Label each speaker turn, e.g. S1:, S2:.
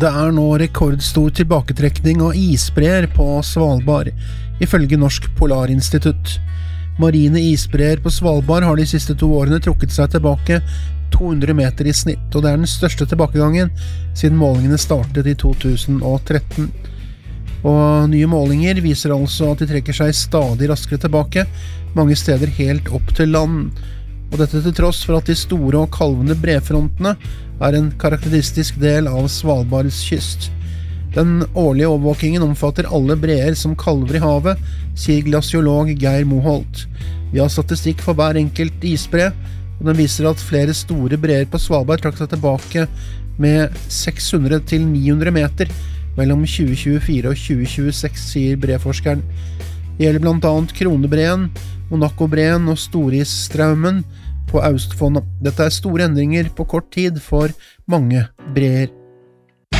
S1: Det nå rekordstor tilbaketrekning av isbreer på Svalbard, ifølge Norsk Polarinstitutt. Marine isbreer på Svalbard har de siste 2 årene trukket seg tilbake 200 meter i snitt, og det den største tilbakegangen siden målingene startet i 2013. Og nye målinger viser altså at de trekker seg stadig raskere tilbake, mange steder helt opp til land. Og dette til tross for at de store og kalvende brefrontene en karakteristisk del av Svalbards kyst. Den årlige overvåkingen omfatter alle breer som kalver i havet, sier glasiolog Geir Moholt. Vi har statistikk for hver enkelt isbre, og den viser at flere store breer på Svalbard trakk seg tilbake med 600 til 900 meter mellom 2024 og 2026, sier breforskeren. Det gjelder blant annet Kronebreen, Monaco-breen og Storisstraumen på Austfondet. Dette store endringer på kort tid for mange breer.